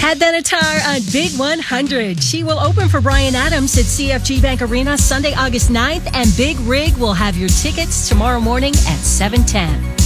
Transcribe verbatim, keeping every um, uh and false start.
Had Benatar on Big one hundred. She will open for Bryan Adams at C F G Bank Arena Sunday, August ninth, and Big Rig will have your tickets tomorrow morning at seven ten.